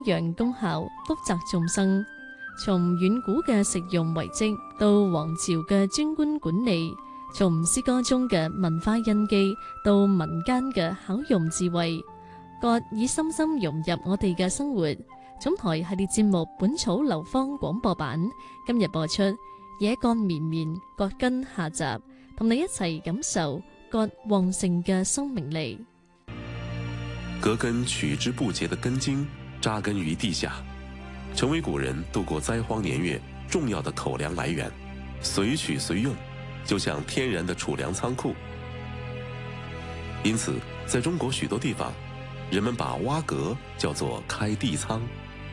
養功效，福澤眾生。從遠古嘅食用遺跡到王朝嘅專官管理，從詩歌中嘅文化印記到民間嘅巧用智慧，各已深深融入我哋嘅生活。總台系列節目《本草流芳》廣播版今日播出《野幹綿綿葛根》下集，同你一齊感受葛旺盛嘅生命力。 葛根取之不竭的根茎扎根于地下，成为古人度过灾荒年月重要的口粮来源，随取随用，就像天然的储粮仓库。因此，在中国许多地方，人们把挖葛叫做开地仓。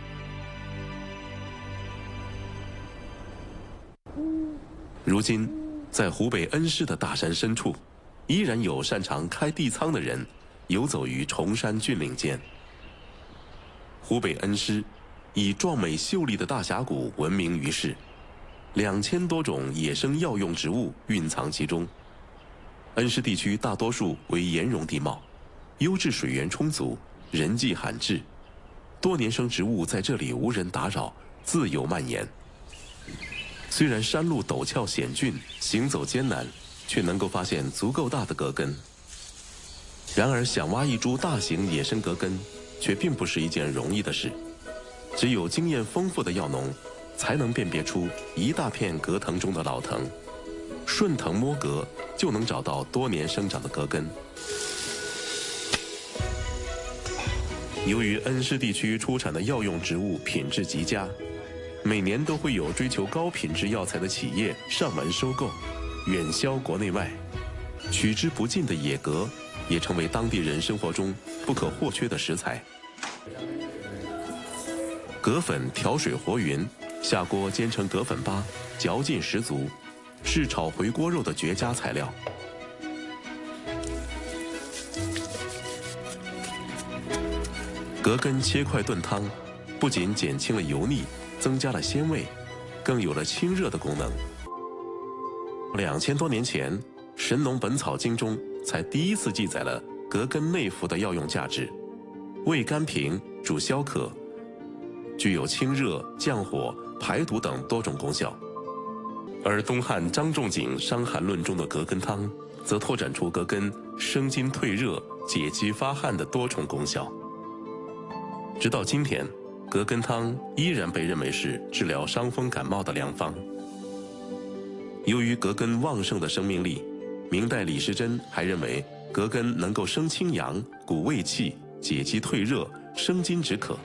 如今，在湖北恩施的大山深处，依然有擅长开地仓的人游走于崇山峻岭间。湖北恩施以壮美秀丽的大峡谷闻名于世，2000多种野生药用植物蕴藏其中。恩施地区大多数为岩溶地貌，优质水源充足，人迹罕至，多年生植物在这里无人打扰，自由蔓延。虽然山路陡峭险峻，行走艰难，却能够发现足够大的葛根。然而，想挖一株大型野生葛根，却并不是一件容易的事。只有经验丰富的药农，才能辨别出一大片葛藤中的老藤，顺藤摸葛，就能找到多年生长的葛根。由于恩施地区出产的药用植物品质极佳，每年都会有追求高品质药材的企业上门收购，远销国内外。取之不尽的野葛也成为当地人生活中不可或缺的食材。葛粉调水和匀，下锅煎成葛粉巴，嚼劲十足，是炒回锅肉的绝佳材料。葛根切块炖汤，不仅减轻了油腻，增加了鲜味，更有了清热的功能。2000多年前，《神农本草经》中才第一次记载了葛根内服的药用价值，味甘平，主消渴，具有清热、降火、排毒等多种功效。而东汉张仲景《伤寒论》中的葛根汤，则拓展出葛根生津退热、解肌发汗的多重功效。直到今天，葛根汤依然被认为是治疗伤风感冒的良方。由于葛根旺盛的生命力，明代李时珍还认为葛根能够生清阳、鼓胃气、解肌退热、生津止渴。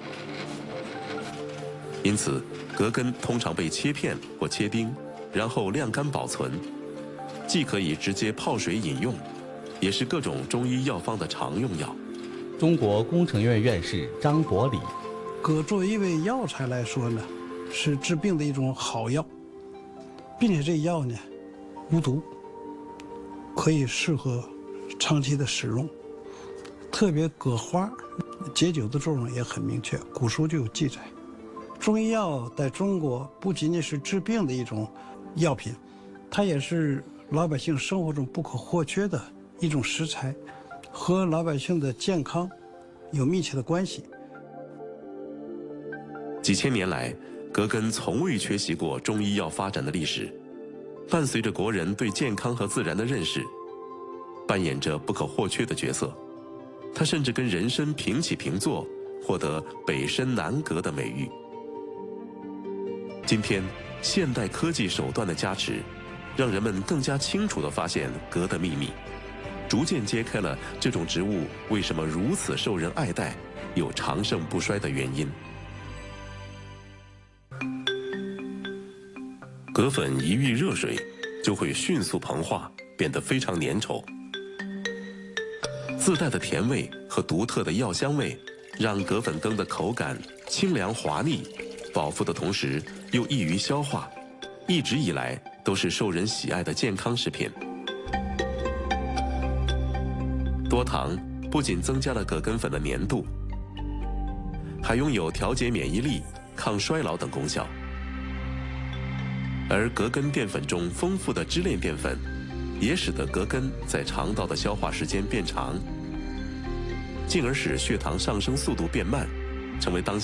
因此，葛根通常被切片或切丁，然后晾干保存，既可以直接泡水饮用，也是各种中医药方的常用药。 中国工程院院士张伯礼， 葛作为一味药材来说呢，是治病的一种好药，并且这药呢无毒，可以适合长期的使用。特别葛花解酒的作用也很明确，古书就有记载。中医药在中国不仅仅是治病的一种药品，它也是老百姓生活中不可或缺的一种食材，和老百姓的健康有密切的关系。 几千年来，葛根从未缺席过中医药发展的历史，伴随着国人对健康和自然的认识，扮演着不可或缺的角色。它甚至跟人参平起平坐，获得北参南葛的美誉。今天，现代科技手段的加持，让人们更加清楚地发现葛的秘密，逐渐揭开了这种植物为什么如此受人爱戴，又长盛不衰的原因。葛粉一遇热水，就会迅速膨化，变得非常粘稠。自带的甜味和独特的药香味，让葛粉羹的口感清凉滑腻，饱腹的同时又易于消化，一直以来都是受人喜爱的健康食品。多糖不仅增加了葛根粉的粘度，还拥有调节免疫力、抗衰老等功效。而葛根淀粉中丰富的支链淀粉，也使得葛根在肠道的消化时间变长，进而使血糖上升速度变慢， 成为当下